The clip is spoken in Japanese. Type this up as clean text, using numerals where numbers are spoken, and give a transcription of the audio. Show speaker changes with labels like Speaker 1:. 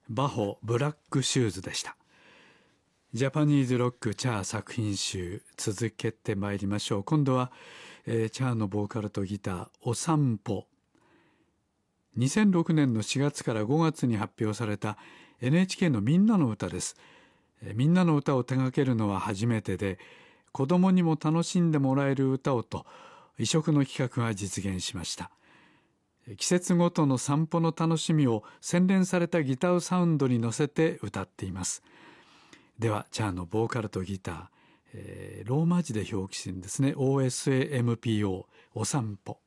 Speaker 1: バホブラックシューズでした。ジャパニーズロックチャー作品集、続けてまいりましょう。今度は、チャーのボーカルとギター、お散歩。2006年の4月から5月に発表された NHK のみんなの歌です。みんなの歌を手掛けるのは初めてで、子供にも楽しんでもらえる歌をと異色の企画が実現しました。季節ごとの散歩の楽しみを洗練されたギターサウンドに乗せて歌っています。ではチャーのボーカルとギター、ローマ字で表記するんですね。OSAMPO お散歩。